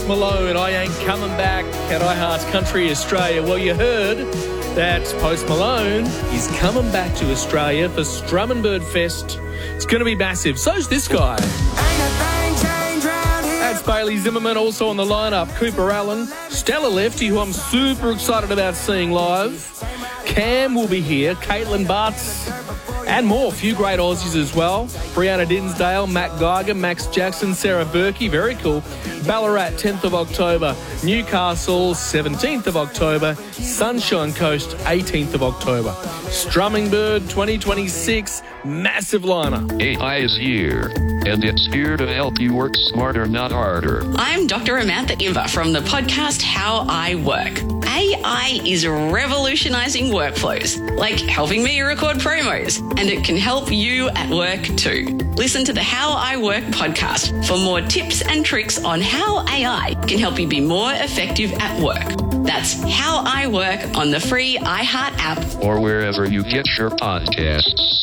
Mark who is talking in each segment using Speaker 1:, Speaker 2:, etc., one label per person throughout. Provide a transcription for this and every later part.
Speaker 1: Post Malone, I Ain't Coming Back at iHeart Country Australia. Well, you heard that Post Malone is coming back to Australia for Strummenbird Fest. It's going to be massive. So's this guy. That's Bailey Zimmerman, also on the lineup. Cooper Allen, Stella Lefty, who I'm super excited about seeing live. Cam will be here, Caitlin Butts, and more. A few great Aussies as well. Brianna Dinsdale, Matt Geiger, Max Jackson, Sarah Berkey. Very cool. Ballarat, 10th of October. Newcastle, 17th of October. Sunshine Coast, 18th of October. Strummenbird 2026, massive lineup.
Speaker 2: AI is here, and it's here to help you work smarter, not harder.
Speaker 3: I'm Dr. Amantha Imber from the podcast How I Work. AI is revolutionizing workflows, like helping me record promos, and it can help you at work too. Listen to the How I Work podcast for more tips and tricks on how AI can help you be more effective at work. That's How I Work on the free iHeart app
Speaker 2: or wherever you get your podcasts.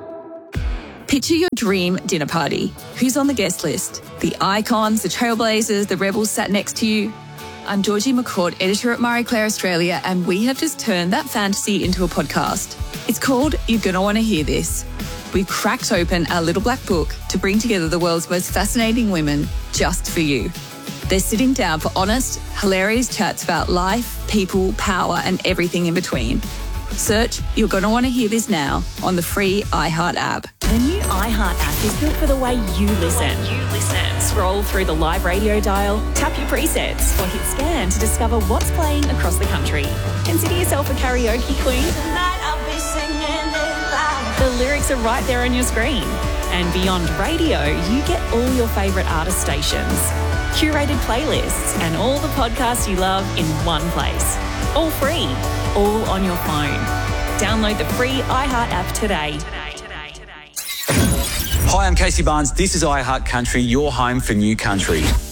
Speaker 4: Picture your dream dinner party. Who's on the guest list? The icons, the trailblazers, the rebels sat next to you. I'm Georgie McCord, editor at Marie Claire Australia, and we have just turned that fantasy into a podcast. It's called You're Gonna Want to Hear This. We've cracked open our little black book to bring together the world's most fascinating women just for you. They're sitting down for honest, hilarious chats about life, people, power, and everything in between. Search You're Gonna Want to Hear This now on the free iHeart app.
Speaker 5: The new iHeart app is built for the way you listen. Scroll through the live radio dial, tap your presets, or hit scan to discover what's playing across the country. Consider yourself a karaoke queen. Tonight I'll be singing it loud. The lyrics are right there on your screen. And beyond radio, you get all your favourite artist stations, curated playlists, and all the podcasts you love in one place. All free, all on your phone. Download the free iHeart app today.
Speaker 6: Hi, I'm Casey Barnes. This is iHeart Country, your home for new country.